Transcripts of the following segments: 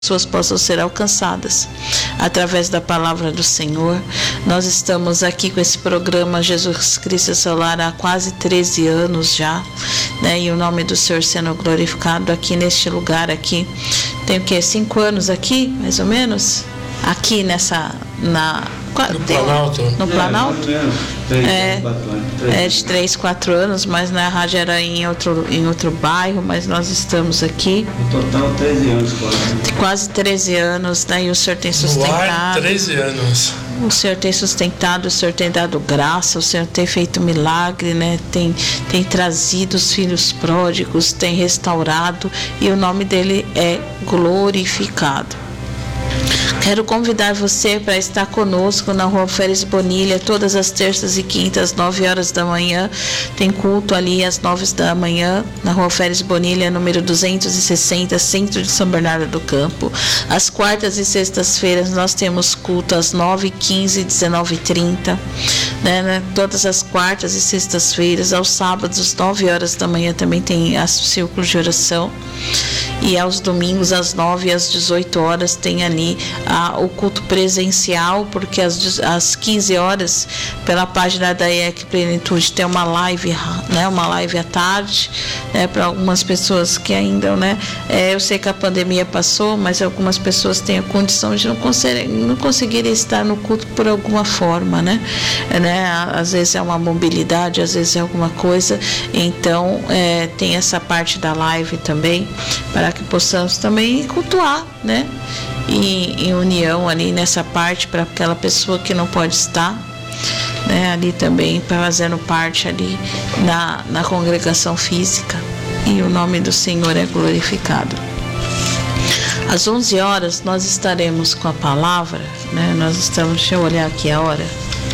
pessoas possam ser alcançadas através da palavra do Senhor. Nós estamos aqui com esse programa Jesus Cristo Solar há quase 13 anos já, né? E o nome do Senhor sendo glorificado aqui neste lugar aqui. Tem o quê? 5 anos aqui, mais ou menos? Aqui no Planalto? De 3, 4 anos, mas na rádio era em outro bairro, mas nós estamos aqui. No total 13 anos quase 13 anos, né? E o Senhor tem sustentado. 13 anos. O Senhor tem sustentado, o Senhor tem dado graça, o Senhor tem feito milagre, né? Tem trazido os filhos pródigos, tem restaurado, e o nome dele é glorificado. Quero convidar você para estar conosco na Rua Férez Bonilha, todas as terças e quintas, 9 horas da manhã. Tem culto ali às 9 da manhã, na Rua Férez Bonilha, número 260, centro de São Bernardo do Campo. Às quartas e sextas-feiras nós temos culto às 9h15 e 19h30. Né? Todas as quartas e sextas-feiras, aos sábados, às 9 horas da manhã, também tem a círculo de oração. E aos domingos, às 9 e às 18 horas, tem ali o culto presencial, porque às 15 horas, pela página da IEC Plenitude, tem uma live, né, uma live à tarde, né, para algumas pessoas que ainda, né, eu sei que a pandemia passou, mas algumas pessoas têm a condição de não conseguirem estar no culto por alguma forma, né? Às vezes é uma mobilidade, às vezes é alguma coisa, então tem essa parte da live também, para que possamos também cultuar, né? E em união ali nessa parte, para aquela pessoa que não pode estar, né? Ali também fazendo parte ali na congregação física, e o nome do Senhor é glorificado. Às 11 horas nós estaremos com a palavra, né? Deixa eu olhar aqui a hora.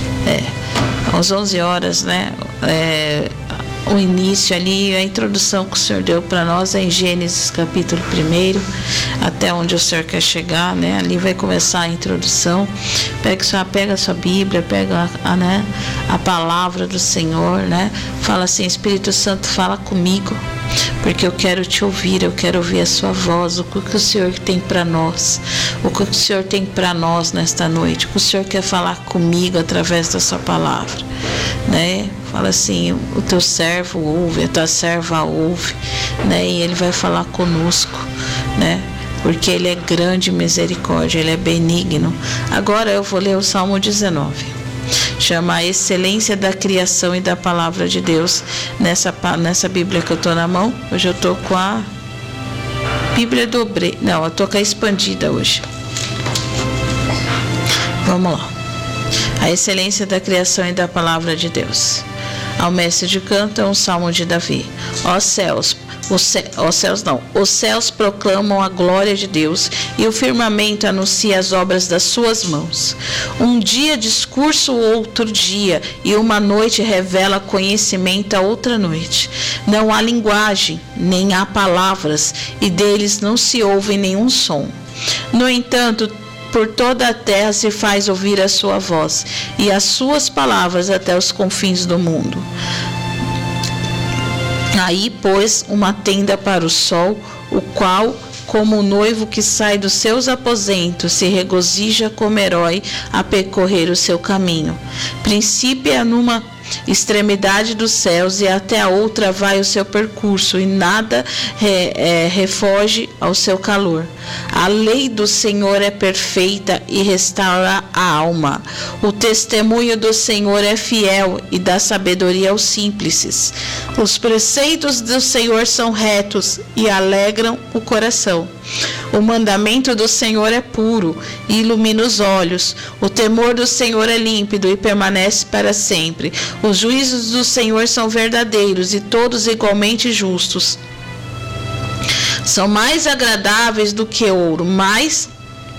Às 11 horas, né? O início ali, a introdução que o Senhor deu para nós é em Gênesis capítulo 1, até onde o Senhor quer chegar, né? Ali vai começar a introdução. Pega a sua Bíblia, pega a palavra do Senhor, né? Fala assim: Espírito Santo, fala comigo, porque eu quero te ouvir, eu quero ouvir a sua voz, o que o Senhor tem para nós, o que o Senhor tem para nós nesta noite, o que o Senhor quer falar comigo através da sua palavra, né? Fala assim: o teu servo ouve, a tua serva ouve, né? E ele vai falar conosco, né? Porque ele é grande misericórdia, ele é benigno. Agora eu vou ler o Salmo 19. Chama a excelência da criação e da palavra de Deus. Nessa Bíblia que eu estou na mão, hoje eu estou com a Bíblia do Obreiro. Não, eu estou com a expandida hoje. Vamos lá. A excelência da criação e da palavra de Deus. Ao mestre de canto é um salmo de Davi. Os céus proclamam a glória de Deus, e o firmamento anuncia as obras das suas mãos. Um dia discurso outro dia, e uma noite revela conhecimento a outra noite. Não há linguagem, nem há palavras, e deles não se ouve nenhum som. No entanto, por toda a terra se faz ouvir a sua voz, e as suas palavras até os confins do mundo. Aí pôs uma tenda para o sol, o qual, como o noivo que sai dos seus aposentos, se regozija como herói a percorrer o seu caminho. Princípio numa extremidade dos céus, e até a outra vai o seu percurso, e nada refoge ao seu calor. A lei do Senhor é perfeita e restaura a alma. O testemunho do Senhor é fiel e dá sabedoria aos simples. Os preceitos do Senhor são retos e alegram o coração. O mandamento do Senhor é puro e ilumina os olhos. O temor do Senhor é límpido e permanece para sempre. Os juízos do Senhor são verdadeiros e todos igualmente justos. São mais agradáveis do que ouro, mais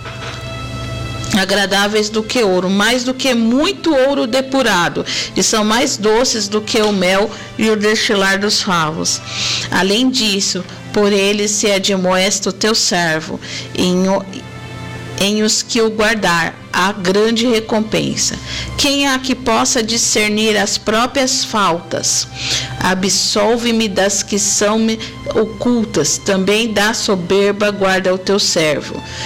do que muito ouro depurado, e são mais doces do que o mel e o destilar dos favos. Além disso, por eles se admoesta o teu servo, em os que o guardar a grande recompensa. Quem há que possa discernir as próprias faltas? Absolve-me das que são ocultas, também da soberba guarda o teu servo.